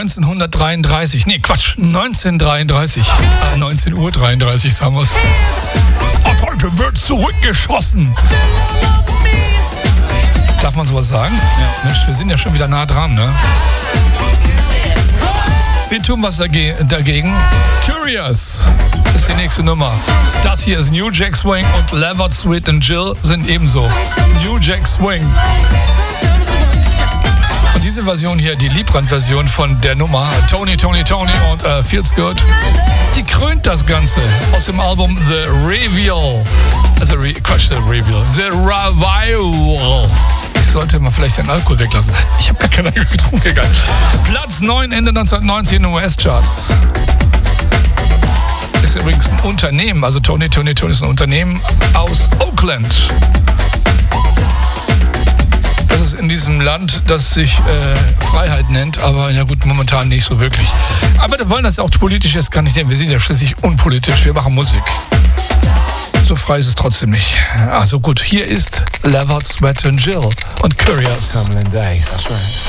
1933. Nee, Quatsch, 1933. 19:33 Uhr, sagen wir es. Und heute wird zurückgeschossen. Darf man sowas sagen? Ja. Mensch, wir sind ja schon wieder nah dran, ne? Wir tun was dagegen. Curious ist die nächste Nummer. Das hier ist New Jack Swing und Levered Sweet and Jill sind ebenso. New Jack Swing. Und diese Version hier, die Liebbrand-Version von der Nummer Tony und Feels Good, die krönt das Ganze aus dem Album The Revival. The Revival. Ich sollte mal vielleicht den Alkohol weglassen. Ich habe gar keinen Alkohol getrunken, egal. Platz 9, Ende 1990 in den US-Charts. Ist übrigens ein Unternehmen, also Tony ist ein Unternehmen aus Oakland. Das ist in diesem Land, das sich Freiheit nennt, aber ja gut, momentan nicht so wirklich. Aber wir wollen das auch politisch jetzt gar nicht nehmen. Wir sind ja schließlich unpolitisch, wir machen Musik. So frei ist es trotzdem nicht. Also gut, hier ist Levered Sweat and Jill und Curious.